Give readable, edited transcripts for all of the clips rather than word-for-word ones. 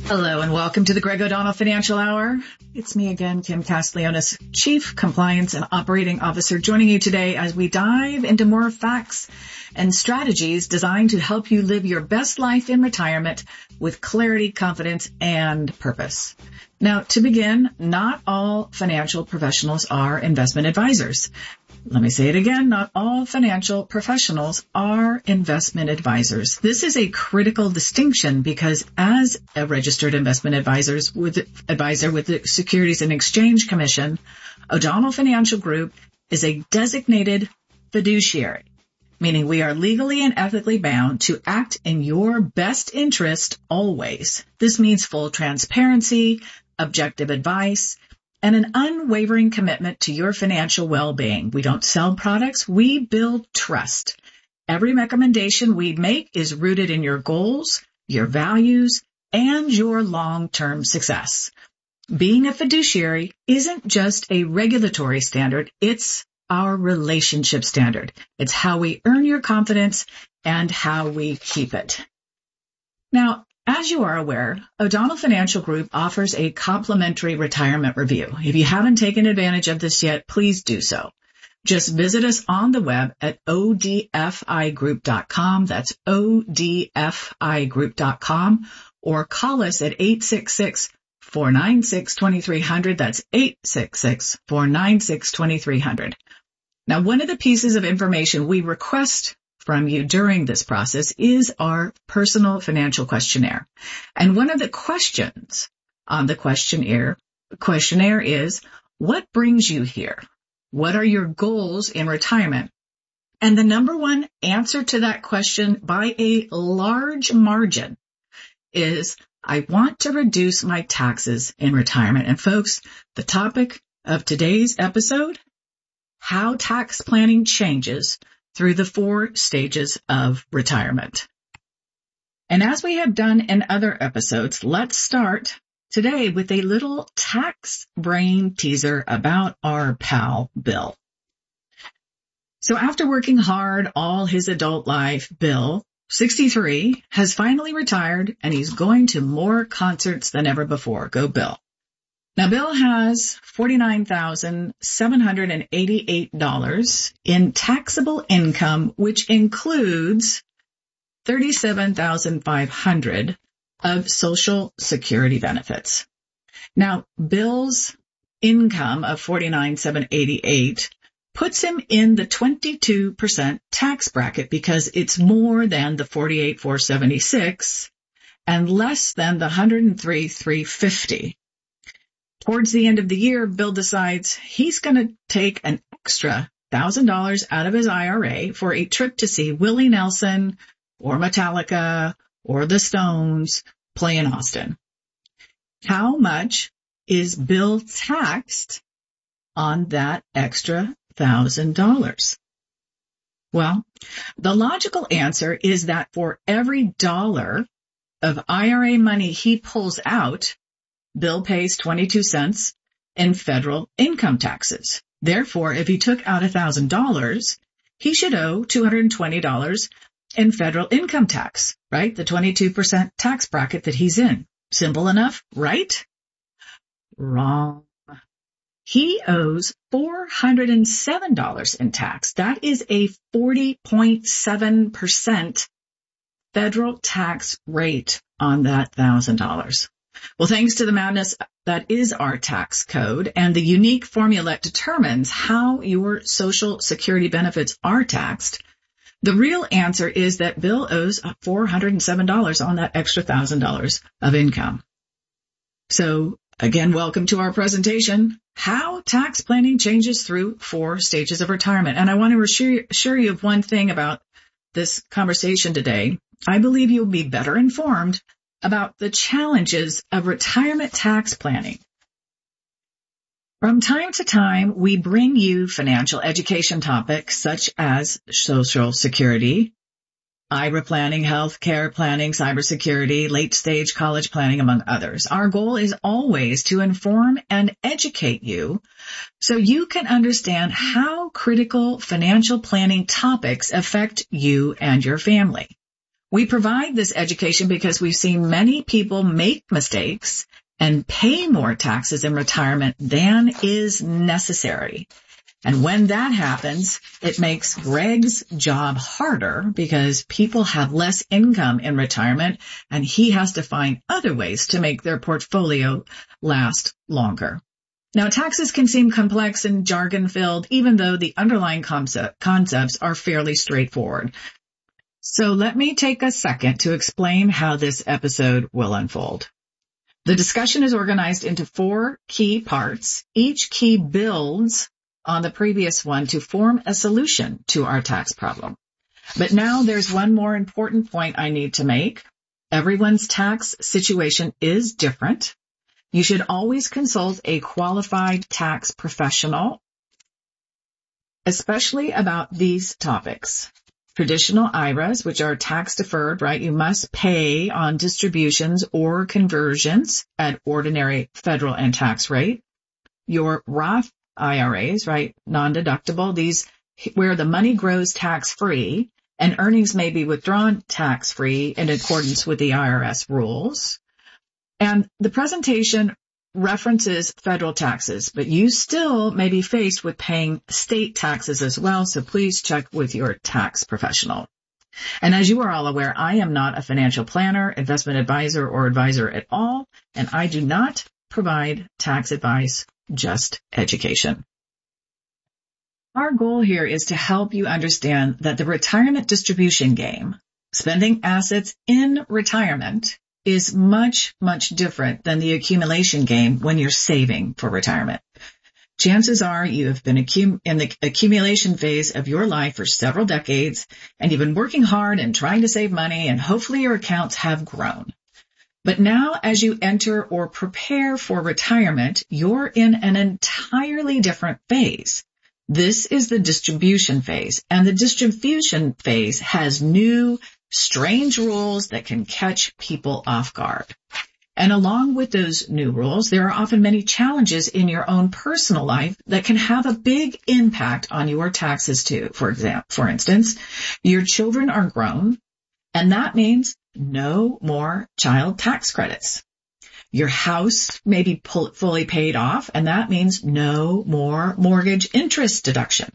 Hello and welcome to the Greg O'Donnell Financial Hour. It's me again, Kim Castiglionis, Chief Compliance and Operating Officer, joining you today as we dive into more facts and strategies designed to help you live your best life in retirement with clarity, confidence, and purpose. Now, to begin, not all financial professionals are investment advisors. Let me say it again. Not all financial professionals are investment advisors. This is a critical distinction because as a registered investment advisor with the Securities and Exchange Commission, O'Donnell Financial Group is a designated fiduciary, meaning we are legally and ethically bound to act in your best interest always. This means full transparency, objective advice, and an unwavering commitment to your financial well-being. We don't sell products, we build trust. Every recommendation we make is rooted in your goals, your values, and your long-term success. Being a fiduciary isn't just a regulatory standard, it's our relationship standard. It's how we earn your confidence and how we keep it. Now, as you are aware, O'Donnell Financial Group offers a complimentary retirement review. If you haven't taken advantage of this yet, please do so. Just visit us on the web at odfigroup.com. That's odfigroup.com, or call us at 866-496-2300. That's 866-496-2300. Now, one of the pieces of information we request from you during this process is our personal financial questionnaire. And one of the questions on the questionnaire is, what brings you here? What are your goals in retirement? And the number one answer to that question by a large margin is, I want to reduce my taxes in retirement. And folks, the topic of today's episode, how tax planning changes through the 4 stages of retirement. And as we have done in other episodes, let's start today with a little tax brain teaser about our pal, Bill. So after working hard all his adult life, Bill, 63, has finally retired and he's going to more concerts than ever before. Go Bill. Now, Bill has $49,788 in taxable income, which includes $37,500 of Social Security benefits. Now, Bill's income of $49,788 puts him in the 22% tax bracket because it's more than the $48,476 and less than the $103,350. Towards the end of the year, Bill decides he's going to take an extra $1,000 out of his IRA for a trip to see Willie Nelson or Metallica or the Stones play in Austin. How much is Bill taxed on that extra $1,000? Well, the logical answer is that for every dollar of IRA money he pulls out, Bill pays 22 cents in federal income taxes. Therefore, if he took out $1,000, he should owe $220 in federal income tax, right? The 22% tax bracket that he's in. Simple enough, right? Wrong. He owes $407 in tax. That is a 40.7% federal tax rate on that $1,000. Well, thanks to the madness that is our tax code and the unique formula that determines how your Social Security benefits are taxed, the real answer is that Bill owes $407 on that extra $1,000 of income. So, again, welcome to our presentation, How Tax Planning Changes Through 4 Stages of Retirement. And I want to assure you of one thing about this conversation today. I believe you'll be better informed about the challenges of retirement tax planning. From time to time, we bring you financial education topics such as Social Security, IRA planning, healthcare planning, cybersecurity, late-stage college planning, among others. Our goal is always to inform and educate you so you can understand how critical financial planning topics affect you and your family. We provide this education because we've seen many people make mistakes and pay more taxes in retirement than is necessary. And when that happens, it makes Greg's job harder because people have less income in retirement and he has to find other ways to make their portfolio last longer. Now, taxes can seem complex and jargon-filled, even though the underlying concepts are fairly straightforward. So let me take a second to explain how this episode will unfold. The discussion is organized into 4 key parts. Each key builds on the previous one to form a solution to our tax problem. But now there's one more important point I need to make. Everyone's tax situation is different. You should always consult a qualified tax professional, especially about these topics. Traditional IRAs, which are tax deferred, right? You must pay on distributions or conversions at ordinary federal and tax rate. Your Roth IRAs, right? Non-deductible, these where the money grows tax-free and earnings may be withdrawn tax-free in accordance with the IRS rules. And the presentation references federal taxes, but you still may be faced with paying state taxes as well, so please check with your tax professional. And as you are all aware, I am not a financial planner, investment advisor, or advisor at all, and I do not provide tax advice, just education. Our goal here is to help you understand that the retirement distribution game, spending assets in retirement, is much, much different than the accumulation game when you're saving for retirement. Chances are you have been in the accumulation phase of your life for several decades, and you've been working hard and trying to save money, and hopefully your accounts have grown. But now as you enter or prepare for retirement, you're in an entirely different phase. This is the distribution phase, and the distribution phase has new, strange rules that can catch people off guard. And along with those new rules, there are often many challenges in your own personal life that can have a big impact on your taxes too. For instance, your children are grown, and that means no more child tax credits. Your house may be fully paid off, and that means no more mortgage interest deduction.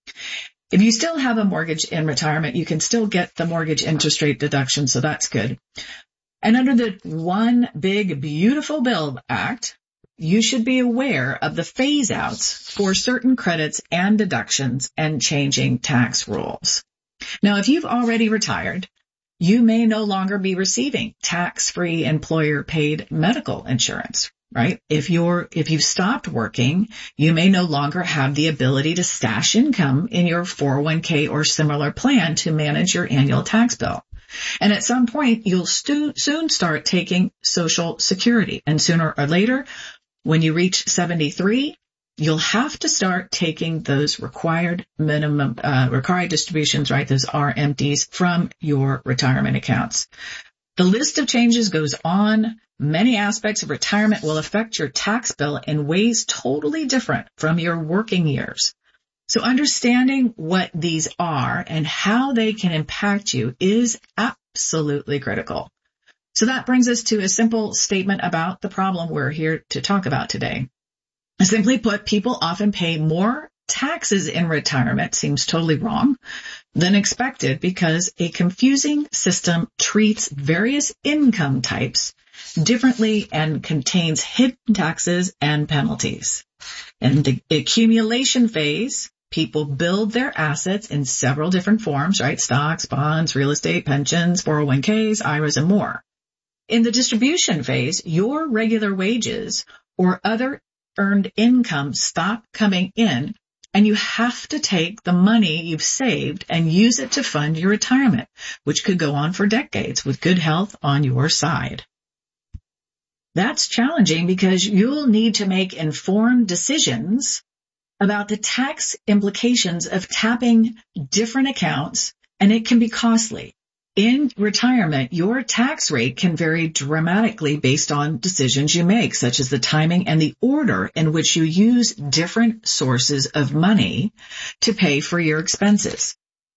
If you still have a mortgage in retirement, you can still get the mortgage interest rate deduction, so that's good. And under the One Big Beautiful Bill Act, you should be aware of the phase-outs for certain credits and deductions and changing tax rules. Now, if you've already retired, you may no longer be receiving tax-free employer-paid medical insurance. Right? If you've stopped working, you may no longer have the ability to stash income in your 401k or similar plan to manage your annual tax bill. And at some point, you'll soon start taking Social Security. And sooner or later, when you reach 73, you'll have to start taking those required distributions, right? Those RMDs from your retirement accounts. The list of changes goes on. Many aspects of retirement will affect your tax bill in ways totally different from your working years. So understanding what these are and how they can impact you is absolutely critical. So that brings us to a simple statement about the problem we're here to talk about today. Simply put, people often pay more taxes in retirement, seems totally wrong, than expected because a confusing system treats various income types differently and contains hidden taxes and penalties. In the accumulation phase, people build their assets in several different forms, right? Stocks, bonds, real estate, pensions, 401ks, IRAs, and more. In the distribution phase, your regular wages or other earned income stop coming in, and you have to take the money you've saved and use it to fund your retirement, which could go on for decades with good health on your side. That's challenging because you'll need to make informed decisions about the tax implications of tapping different accounts, and it can be costly. In retirement, your tax rate can vary dramatically based on decisions you make, such as the timing and the order in which you use different sources of money to pay for your expenses.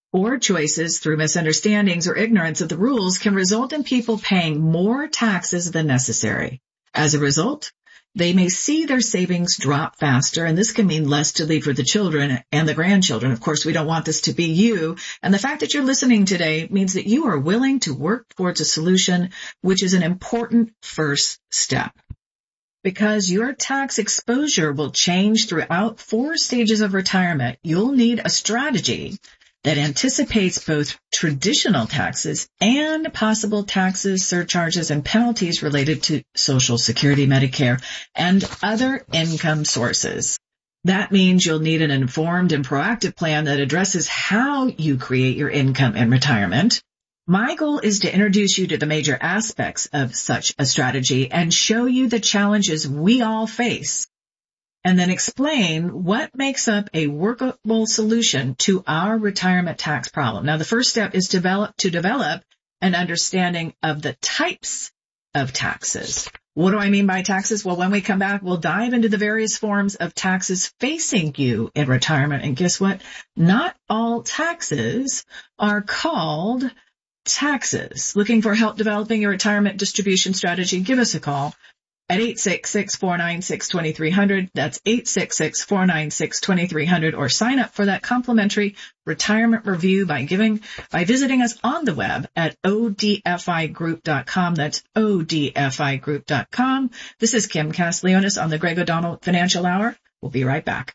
Poor choices through misunderstandings or ignorance of the rules can result in people paying more taxes than necessary. As a result, they may see their savings drop faster, and this can mean less to leave for the children and the grandchildren. Of course, we don't want this to be you. And the fact that you're listening today means that you are willing to work towards a solution, which is an important first step. Because your tax exposure will change throughout 4 stages of retirement, you'll need a strategy that anticipates both traditional taxes and possible taxes, surcharges, and penalties related to Social Security, Medicare, and other income sources. That means you'll need an informed and proactive plan that addresses how you create your income in retirement. My goal is to introduce you to the major aspects of such a strategy and show you the challenges we all face, and then explain what makes up a workable solution to our retirement tax problem. Now, the first step is to develop an understanding of the types of taxes. What do I mean by taxes? Well, when we come back, we'll dive into the various forms of taxes facing you in retirement. And guess what? Not all taxes are called taxes. Looking for help developing your retirement distribution strategy? Give us a call at 866-496-2300. That's 866-496-2300, or sign up for that complimentary retirement review by visiting us on the web at odfigroup.com. That's odfigroup.com. This is Kim Castiglionis on the Greg O'Donnell Financial Hour. We'll be right back.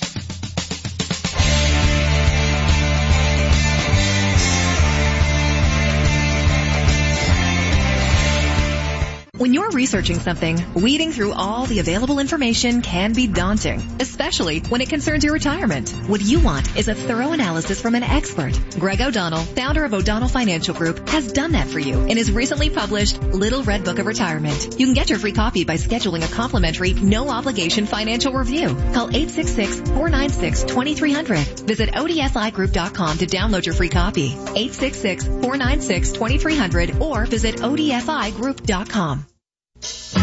When you're researching something, weeding through all the available information can be daunting, especially when it concerns your retirement. What you want is a thorough analysis from an expert. Greg O'Donnell, founder of O'Donnell Financial Group, has done that for you in his recently published Little Red Book of Retirement. You can get your free copy by scheduling a complimentary, no-obligation financial review. Call 866-496-2300. Visit odfigroup.com to download your free copy. 866-496-2300 or visit odfigroup.com.